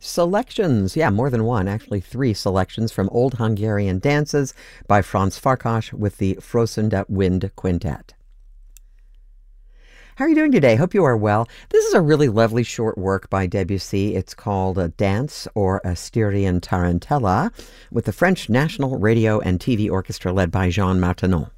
selections. Yeah, more than one, actually three selections from Old Hungarian Dances by Franz Farkas with the Frosende Wind Quintet. How are you doing today? Hope you are well. This is a really lovely short work by Debussy. It's called a Dance or a Styrian Tarantella with the French National Radio and TV Orchestra led by Jean Martinon.